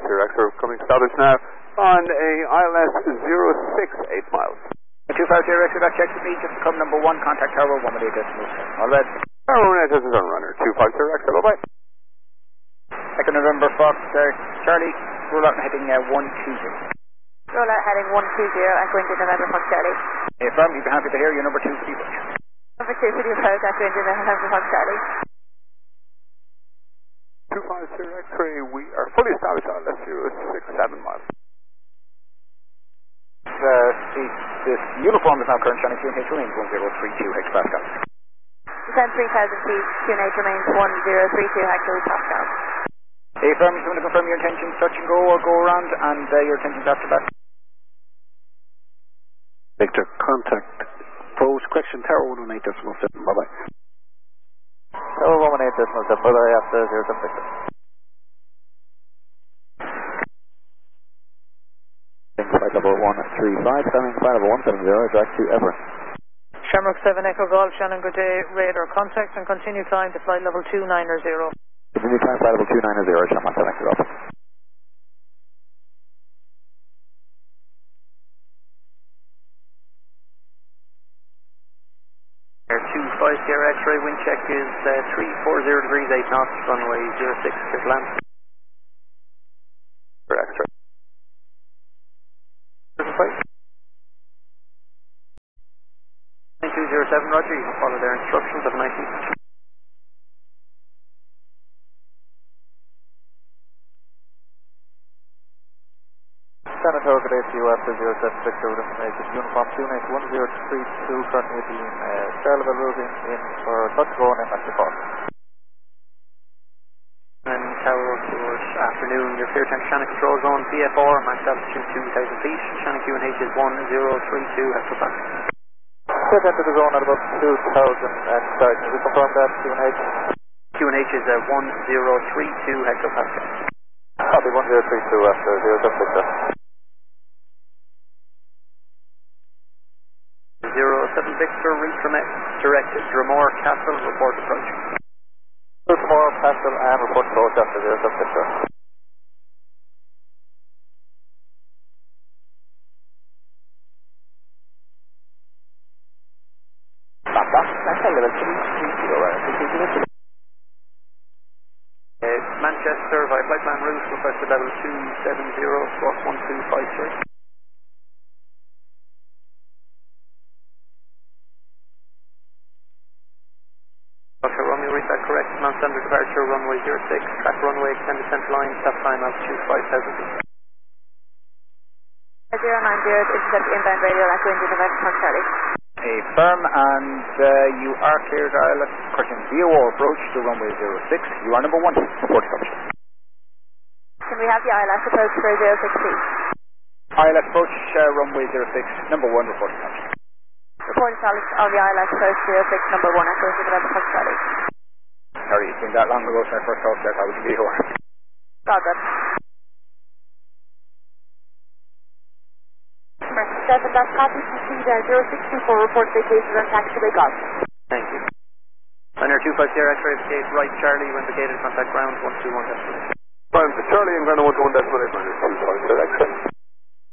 X-ray coming established now on a ILS 068 miles. 250 X-ray back check to me, just become number 1, contact Tower 1 with 8 decimals. All right. Tower 1 this is on runner 250 X-ray, bye-bye. 2nd November, Fox, Charlie, roll out and heading 120. Roll out heading 120, echoing to November, Fox, Charlie. Affirm, you'd be happy to hear your number 2 for you. Number 2 for the approach, echoing to November, Fox, Charlie. 250 X-ray, we are fully established on ILS 067 miles. This uniform is now current, Shannon QNH remains 1032 hectopascal. Descend 3000 feet, QNH remains 1032 hectopascal. Affirm, you want to confirm your intentions, touch and go or go around, and your intentions after that. Victor, contact approach, correction, Tower 118.7, bye-bye. Tower 118.7, bye-bye after 07 Victor. Flight level 135, coming flight level 170, direct to Everett. Shamrock 7 Echo Golf, Shannon, good day, radar contact and continue climb to flight level 290. Continue climb flight level 290, Shamrock 7 Echo Golf. Air 25 Sierra X-ray, wind check is 340 degrees 8 knots, runway 06, clear to land. X-ray. 9207, Roger, you can follow their instructions. Have a nice evening. San Antonio, good day to you after 07 Victor with information. Uniform 2911032, currently being Charleville routing in for touch go and at the park. And Tower, good afternoon. Your clear time Shannon control zone, VFR, max altitude 2000 feet. Shannon QNH is 1032 hectopascal. Set into the zone at about 2000 and sorry, can you confirm that QNH? QNH is 1032 hectopascal. Copy 1032 after 07 Victor. 07 Victor, reach from direct Dromore Castle, report approach. Dromore Castle and report approach after 07 Victor. Manchester via flight plan route, requested level 270, squawk 1253. Roger, Romeo, read that correct. Non-standard departure, runway 06, track runway, extended centre line, stop time altitude 5000 feet. 090, intercept inbound radio, echoing to November, Fox, Charlie. Affirm, and you are cleared ILS, correction, VOR approach to runway 06. You are number 1, report approach. Can we have the ILS approach for 06 feet? ILS approach, runway 06, number 1, report approach. Report established on the ILS approach 06, number 1, echoing to November, Fox, Charlie. Sorry, it's been that long ago since I first talked to you, I was in VOR. Got that. 7, that's copy, proceed 0624, report vacation on taxiway golf. Thank you. Liner 25 Sierra X-ray, indicate right Charlie, when indicated, contact ground 121 decimal. Charlie and ground 121 decimal, 250 X-ray.